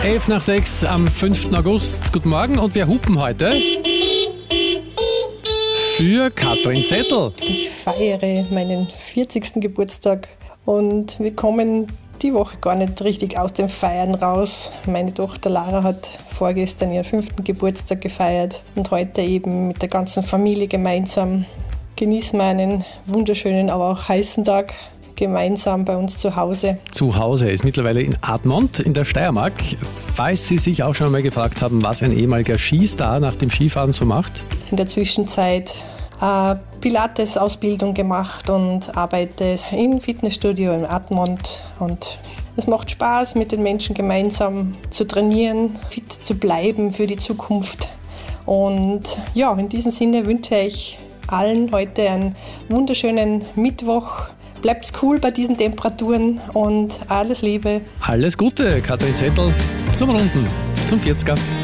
11:05 am 5. August. Guten Morgen und wir hupen heute für Katrin Zettel. Ich feiere meinen 40. Geburtstag und wir kommen die Woche gar nicht richtig aus dem Feiern raus. Meine Tochter Lara hat vorgestern ihren 5. Geburtstag gefeiert und heute eben mit der ganzen Familie gemeinsam genießen wir einen wunderschönen, aber auch heißen Tag gemeinsam bei uns zu Hause. Zu Hause ist mittlerweile in Admont in der Steiermark. Falls Sie sich auch schon mal gefragt haben, was ein ehemaliger Skistar nach dem Skifahren so macht. In der Zwischenzeit Pilates-Ausbildung gemacht und arbeite im Fitnessstudio in Admont. Und es macht Spaß, mit den Menschen gemeinsam zu trainieren, fit zu bleiben für die Zukunft. Und ja, in diesem Sinne wünsche ich allen heute einen wunderschönen Mittwoch. Bleibt's cool bei diesen Temperaturen und alles Liebe. Alles Gute, Katrin Zettel, zum Runden, zum 40er.